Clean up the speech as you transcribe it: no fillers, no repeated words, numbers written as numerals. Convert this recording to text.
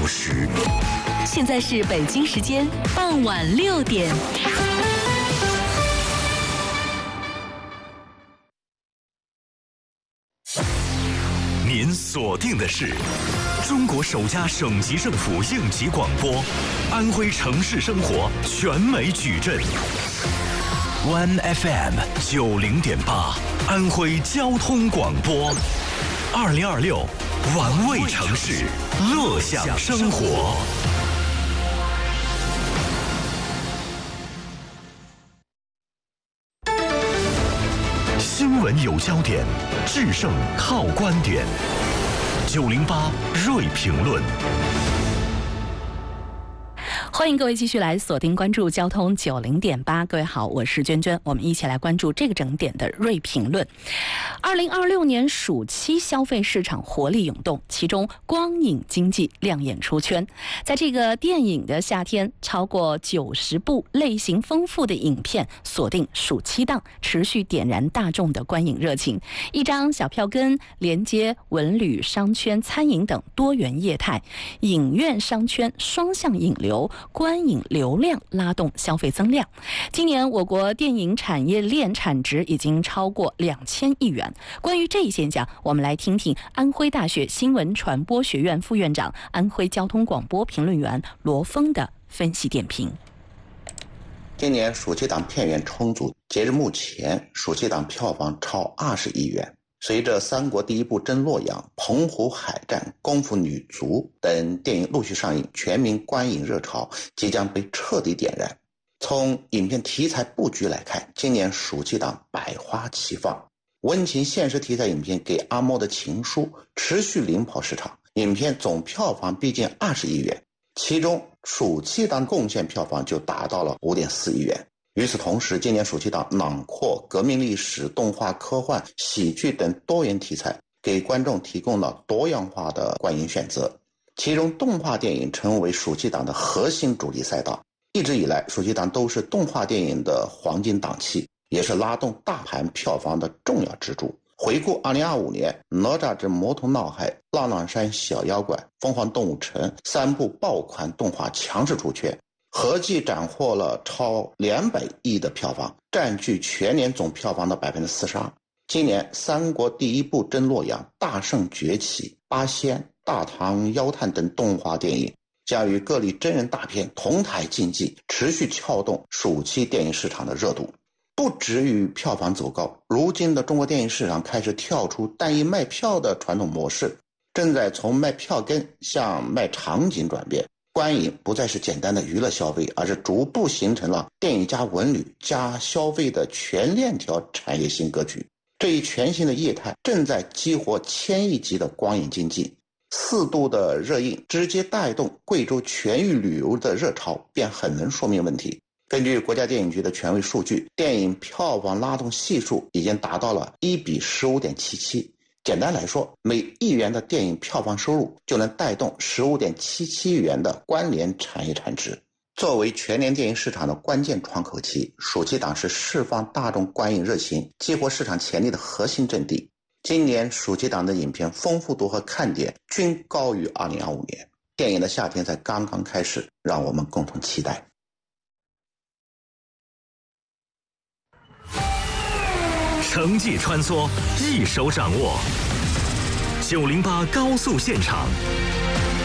时。 现在是北京时间傍晚6点。 您锁定的是中国首家省级政府应急广播，安徽城市生活全美矩阵。One FM 90.8，安徽交通广播，2026，玩味城市，乐享生活。新闻有焦点，制胜靠观点。908锐评论。 欢迎各位继续来锁定关注交通90.8，各位好，我是娟娟，我们一起来关注这个整点的锐评论。2026年暑期消费市场活力涌动，其中光影经济亮眼出圈。在这个电影的夏天，超过90部类型丰富的影片锁定暑期档，持续点燃大众的观影热情。一张小票根连接文旅、商圈、餐饮等多元业态，影院商圈双向引流，观影流量拉动消费增量。今年我国电影产业链产值已经超过2000亿元。关于这一现象，我们来听听安徽大学新闻传播学院副院长、安徽交通广播评论员罗峰的分析点评。 今年暑期档片源充足，截至目前，暑期档票房超20亿元。随着三国第一部真洛阳、澎湖海战、功夫女足等电影陆续上映，全民观影热潮即将被彻底点燃。从影片题材布局来看，今年暑期档百花齐放，温情现实题材影片《给阿莫的情书》持续领跑市场，影片总票房逼近20亿元，其中暑期档贡献票房就达到了5.4亿元。与此同时，今年暑期档囊括革命历史、动画、科幻、喜剧等多元题材，给观众提供了多样化的观影选择。其中动画电影成为暑期档的核心主力赛道。一直以来，暑期档都是动画电影的黄金档期，也是拉动大盘票房的重要支柱。回顾2025年，哪吒之魔童闹海、浪浪山小妖怪、疯狂动物城3部爆款动画强势出圈，合计斩获了超200亿的票房，占据全年总票房的42%。今年三国第一部真洛阳、大圣崛起、八仙、大唐妖探等动画电影将与各类真人大片同台竞技，持续撬动暑期电影市场的热度。不止于票房走高，如今的中国电影市场开始跳出单一卖票的传统模式，正在从卖票根向卖场景转变。观影不再是简单的娱乐消费，而是逐步形成了电影加文旅加消费的全链条产业新格局。这一全新的业态正在激活1000亿级的光影经济。4度的热映直接带动贵州全域旅游的热潮，便很能说明问题。根据国家电影局的权威数据，电影票房拉动系数已经达到了1:15.77。简单来说，每1亿元的电影票房收入就能带动15.77亿元的关联产业产值。作为全年电影市场的关键窗口期，暑期档是释放大众观影热情、激活市场潜力的核心阵地。今年暑期档的影片丰富度和看点均高于2025年，电影的夏天才刚刚开始，让我们共同期待。 城际穿梭，一手掌握。908高速现场，